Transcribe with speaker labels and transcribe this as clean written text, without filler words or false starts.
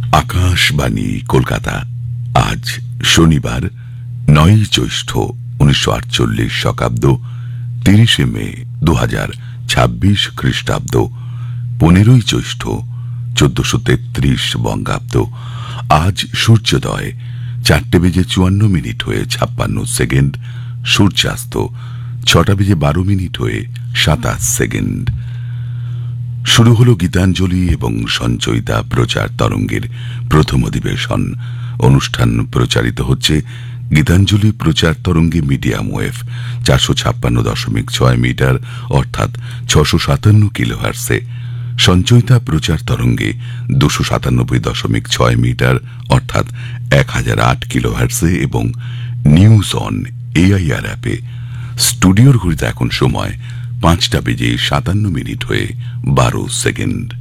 Speaker 1: আকাশবাণী কলকাতা। আজ শনিবার 9 জ্যৈষ্ঠ 1948 শকাব্দ, 30 মে 2026 খ্রিস্টাব্দ, 15 জ্যৈষ্ঠ 1433 বঙ্গাব্দ। আজ সূর্যোদয় 4:54 হয়ে 56 সেকেন্ড, সূর্যাস্ত 6:12 হয়ে 27 সেকেন্ড। শুরু হলো গীতাঞ্জলি এবং সঞ্চয়িতা প্রচার তরঙ্গের প্রথম অধিবেশন। অনুষ্ঠান প্রচারিত হচ্ছে গীতাঞ্জলি প্রচার তরঙ্গে মিডিয়াম ওয়েভ 456.6 মিটার অর্থাৎ 657 কিলোহার্টজে, সঞ্চয়িতা প্রচার তরঙ্গে 297.6 মিটার অর্থাৎ 1008 কিলোহার্টজে এবং নিউজ অন এআইআর অ্যাপে। স্টুডিওর ঘড়িতে এখন সময় 5:57 হয়ে 12 সেকেন্ড।